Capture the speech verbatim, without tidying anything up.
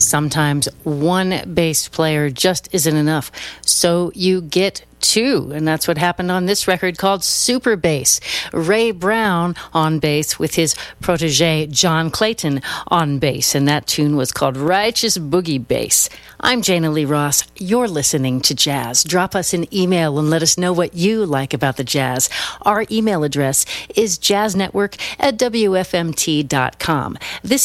Sometimes one bass player just isn't enough, so you get two, and that's what happened on this record called Super Bass. Ray Brown on bass with his protege John Clayton on bass, and that tune was called Righteous Boogie Bass. I'm Jana Lee Ross. You're listening to Jazz. Drop us an email and let us know what you like about the jazz. Our email address is jazznetwork at w f m t dot com. This